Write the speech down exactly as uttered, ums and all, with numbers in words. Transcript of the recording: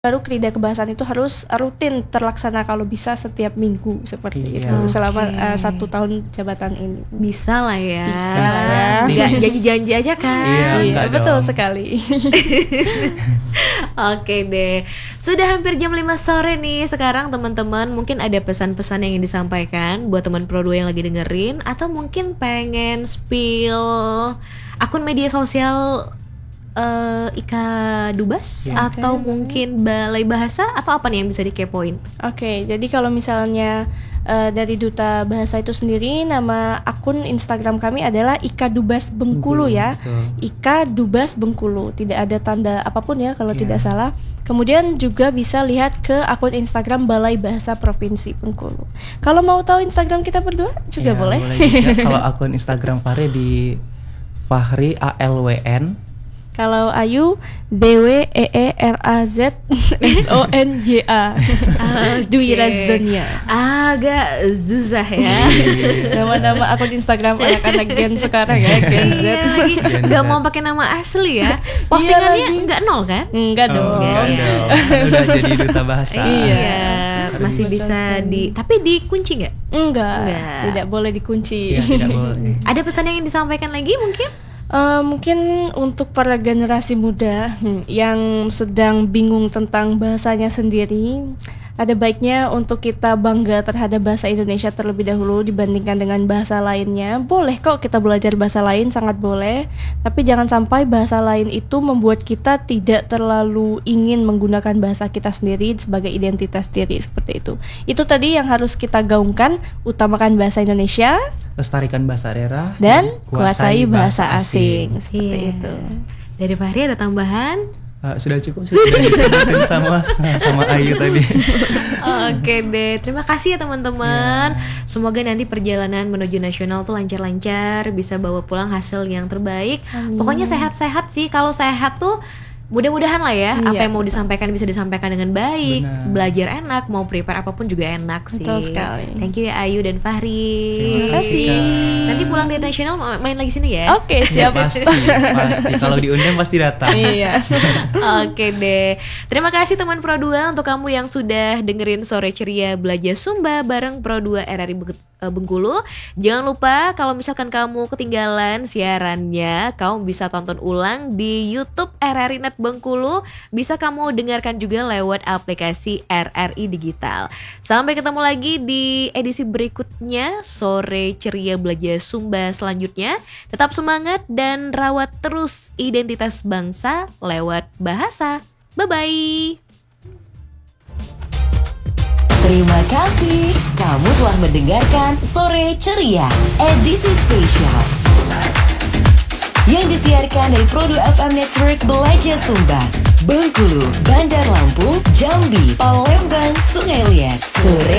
baru Krida Kebahasaan itu harus rutin terlaksana kalau bisa setiap minggu seperti Iya. itu selama Oke. uh, satu tahun jabatan ini. Bisa lah ya. Bisa. Nggak janji-janji aja kan. Iya, Iya, enggak betul dong. sekali. Oke deh. Sudah hampir jam lima sore nih. Sekarang teman-teman mungkin ada pesan-pesan yang ingin disampaikan buat teman Pro dua yang lagi dengerin, atau mungkin pengen spill akun media sosial uh, Ika Dubas, Ya. atau mungkin Balai Bahasa, atau apa nih yang bisa dikepoin? Oke, jadi kalau misalnya uh, dari Duta Bahasa itu sendiri, nama akun Instagram kami adalah Ika Dubas Bengkulu ya. Betul. Ika Dubas Bengkulu, tidak ada tanda apapun ya kalau Iya. tidak salah. Kemudian juga bisa lihat ke akun Instagram Balai Bahasa Provinsi Bengkulu. Kalau mau tahu Instagram kita berdua juga Iya, boleh. juga. Kalau akun Instagram Fahri di Fahri A L W N. Kalau Ayu D W E E R A Z S O N J A. Dwi Razonia. Agak zuzah ya. Nama-nama akun Instagram anak-anak Gen sekarang ya, Gen Z. Iya lagi, Gen nggak Z. mau pakai nama asli ya. Postingannya lagi. nggak nol kan? Enggak dong. Oh, enggak Iya. dong. Udah jadi duta bahasa. Iya. Masih Betul bisa sekali. di, tapi dikunci nggak? Enggak, Enggak. tidak boleh dikunci. Iya, tidak boleh. Ada pesan yang ingin disampaikan lagi mungkin? Eh, mungkin untuk para generasi muda hmm, yang sedang bingung tentang bahasanya sendiri, ada baiknya untuk kita bangga terhadap bahasa Indonesia terlebih dahulu dibandingkan dengan bahasa lainnya. Boleh kok kita belajar bahasa lain, sangat boleh. Tapi jangan sampai bahasa lain itu membuat kita tidak terlalu ingin menggunakan bahasa kita sendiri sebagai identitas diri, seperti itu. Itu tadi yang harus kita gaungkan, utamakan bahasa Indonesia Lestarikan bahasa daerah dan kuasai bahasa asing, seperti Iya. itu. Dari Fahri ada tambahan? Ah, sudah cukup sih, sudah disebutin sama sama Ayu tadi. Oke deh, terima kasih ya teman-teman. Semoga nanti perjalanan menuju nasional tuh lancar-lancar, bisa bawa pulang hasil yang terbaik. Amin. Pokoknya sehat-sehat sih. Kalau sehat tuh mudah-mudahan lah ya, Iya, apa yang mau betul. disampaikan bisa disampaikan dengan baik. Benar. Belajar enak, mau prepare apapun juga enak sih. Betul sekali. Thank you ya Ayu dan Fahri. Terima kasih. Nanti pulang dari nasional mau main lagi sini ya. Oke, siap. Pasti, pasti. Kalau diundang pasti datang. Iya. Oke deh. Terima kasih teman Pro dua untuk kamu yang sudah dengerin Sore Ceria Belajar Sumba bareng Pro dua R R I Beng- eh, Bengkulu. Jangan lupa kalau misalkan kamu ketinggalan siarannya, kamu bisa tonton ulang di YouTube R R I Net Bengkulu. Bisa kamu dengarkan juga lewat aplikasi R R I Digital. Sampai ketemu lagi di edisi berikutnya Sore Ceria Belajar Sumba selanjutnya. Tetap semangat dan rawat terus identitas bangsa lewat bahasa. Bye-bye. Terima kasih kamu telah mendengarkan Sore Ceria edisi spesial yang disiarkan dari Pro dua F M Network Belajar Sumba, Bengkulu, Bandar Lampung, Jambi, Palembang, Sungai Liat. Sore